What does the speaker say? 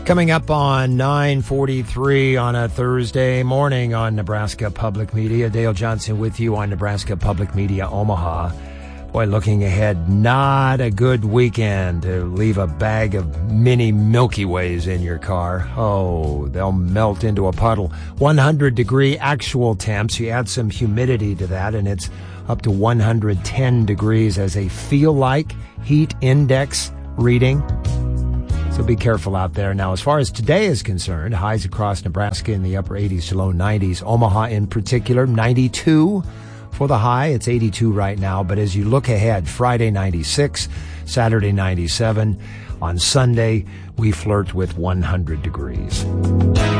Coming up on 9:43 on a Thursday morning on Nebraska Public Media. Dale Johnson with you on Nebraska Public Media Omaha. Boy, looking ahead, not a good weekend to leave a bag of mini Milky Ways in your car. Oh, they'll melt into a puddle. 100-degree actual temps. You add some humidity to that, and it's up to 110 degrees as a feel-like heat index reading. So be careful out there. Now, as far as today is concerned, highs across Nebraska in the upper 80s to low 90s. Omaha in particular, 92 for the high. It's 82 right now. But as you look ahead, Friday 96, Saturday 97. On Sunday, we flirt with 100 degrees.